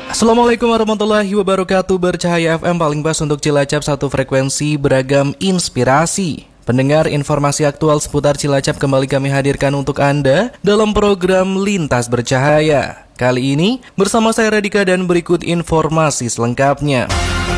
Assalamualaikum warahmatullahi wabarakatuh. Bercahaya FM paling pas untuk Cilacap, satu frekuensi beragam inspirasi. Pendengar, informasi aktual seputar Cilacap kembali kami hadirkan untuk Anda dalam program Lintas Bercahaya. Kali ini bersama saya Radika dan berikut informasi selengkapnya.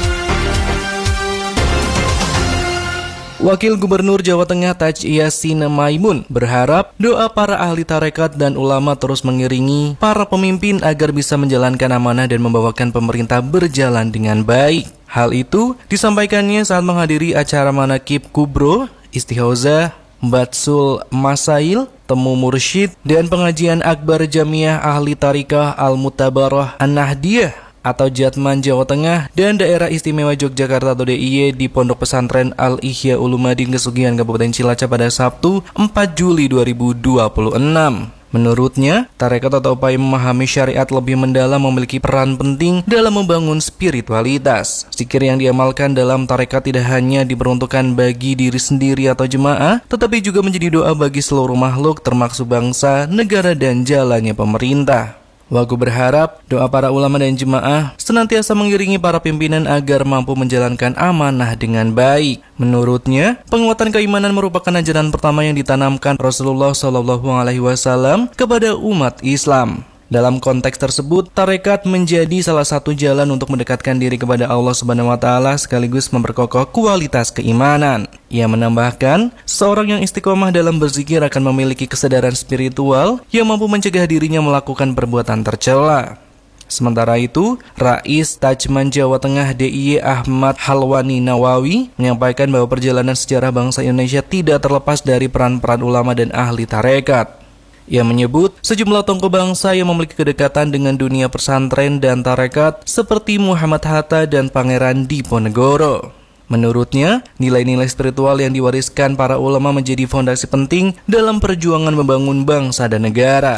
Wakil Gubernur Jawa Tengah Taj Yasin Maimun berharap doa para ahli tarekat dan ulama terus mengiringi para pemimpin agar bisa menjalankan amanah dan membawakan pemerintah berjalan dengan baik. Hal itu disampaikannya saat menghadiri acara Manaqib Kubro, Istighozah, Batsul Masail, Temu Mursyid, dan pengajian Akbar Jamiah Ahli Tarikah Al-Mutabarah An-Nahdiyah atau Jatman Jawa Tengah dan Daerah Istimewa Yogyakarta atau DIY di Pondok Pesantren Al-Ihya Ulumuddin Kesugihan Kabupaten Cilacap pada Sabtu 4 Juli 2026. Menurutnya, tarekat atau upaya memahami syariat lebih mendalam memiliki peran penting dalam membangun spiritualitas. Zikir yang diamalkan dalam tarekat tidak hanya diperuntukkan bagi diri sendiri atau jemaah, tetapi juga menjadi doa bagi seluruh makhluk termasuk bangsa, negara, dan jalannya pemerintah. Wagu berharap doa para ulama dan jemaah senantiasa mengiringi para pimpinan agar mampu menjalankan amanah dengan baik. Menurutnya, penguatan keimanan merupakan ajaran pertama yang ditanamkan Rasulullah SAW kepada umat Islam. Dalam konteks tersebut, tarekat menjadi salah satu jalan untuk mendekatkan diri kepada Allah SWT sekaligus memperkokoh kualitas keimanan. Ia menambahkan, seorang yang istiqomah dalam berzikir akan memiliki kesadaran spiritual yang mampu mencegah dirinya melakukan perbuatan tercela. Sementara itu, Rais Tajman Jawa Tengah DIY Ahmad Halwani Nawawi menyampaikan bahwa perjalanan sejarah bangsa Indonesia tidak terlepas dari peran-peran ulama dan ahli tarekat. Ia menyebut sejumlah tokoh bangsa yang memiliki kedekatan dengan dunia pesantren dan tarekat seperti Muhammad Hatta dan Pangeran Diponegoro. Menurutnya, nilai-nilai spiritual yang diwariskan para ulama menjadi fondasi penting dalam perjuangan membangun bangsa dan negara.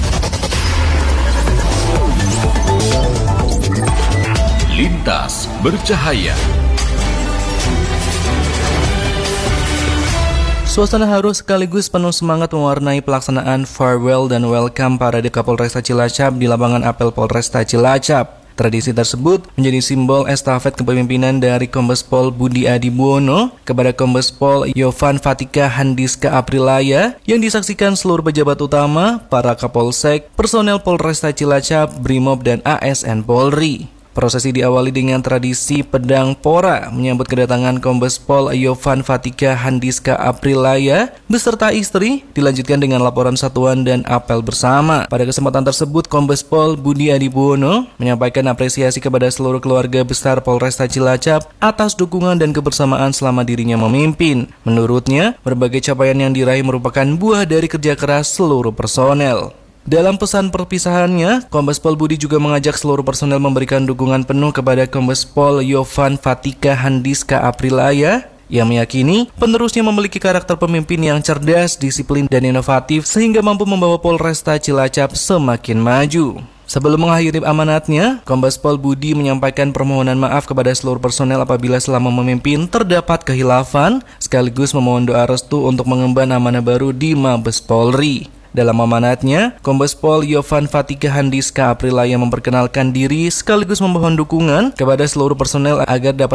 Lintas Bercahaya. Suasana haru sekaligus penuh semangat mewarnai pelaksanaan farewell dan welcome parade Kapolresta Cilacap di lapangan apel Polresta Cilacap. Tradisi tersebut menjadi simbol estafet kepemimpinan dari Kombes Pol Budi Adibuwono kepada Kombes Pol Yovan Fatika Handiska Aprilaya yang disaksikan seluruh pejabat utama, para Kapolsek, personel Polresta Cilacap, Brimob, dan ASN Polri. Prosesi diawali dengan tradisi pedang pora menyambut kedatangan Kombes Pol Yovan Fatika Handiska Aprilaya beserta istri, dilanjutkan dengan laporan satuan dan apel bersama. Pada kesempatan tersebut, Kombes Pol Budi Adibuwono menyampaikan apresiasi kepada seluruh keluarga besar Polresta Cilacap atas dukungan dan kebersamaan selama dirinya memimpin. Menurutnya, berbagai capaian yang diraih merupakan buah dari kerja keras seluruh personel. Dalam pesan perpisahannya, Kombes Pol Budi juga mengajak seluruh personel memberikan dukungan penuh kepada Kombes Pol Yovan Fatika Handiska Aprilaya yang meyakini penerusnya memiliki karakter pemimpin yang cerdas, disiplin, dan inovatif sehingga mampu membawa Polresta Cilacap semakin maju. Sebelum mengakhiri amanatnya, Kombes Pol Budi menyampaikan permohonan maaf kepada seluruh personel apabila selama memimpin terdapat khilafan, sekaligus memohon doa restu untuk mengemban amanah baru di Mabes Polri. Dalam amanatnya, Kombes Pol Yovan Fatika Handiska Aprilaya memperkenalkan diri sekaligus memohon dukungan kepada seluruh personel agar dapat